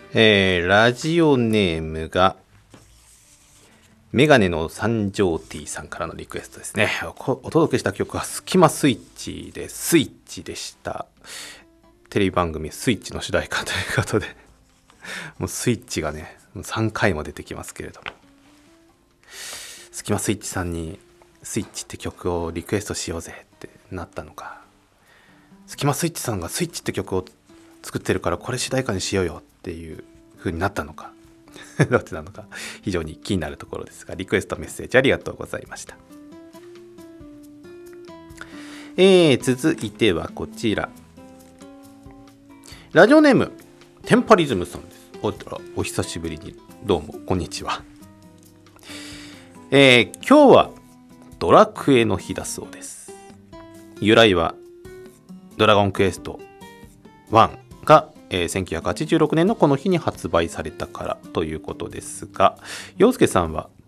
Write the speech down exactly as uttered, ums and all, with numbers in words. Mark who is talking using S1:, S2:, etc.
S1: えー、ラジオネームがメガネの三条 T さんからのリクエストですね。お届けした曲はスキマスイッチでスイッチでした。テレビ番組スイッチの主題歌ということでもうスイッチがねさんかいも出てきますけれども、スキマスイッチさんにスイッチって曲をリクエストしようぜってなったのか、スキマスイッチさんがスイッチって曲を作ってるからこれ主題歌にしようよっていう風になったのかどっちなのか非常に気になるところですが、リクエストメッセージありがとうございました。えー、続いてはこちら、ラジオネームテンパリズムさんです。 お, お久しぶりに、どうもこんにちは。えー、今日はドラクエの日だそうです。由来はドラゴンクエストワンがえー、せんきゅうひゃくはちじゅうろくねんのこの日に発売されたからということですが、陽介さんは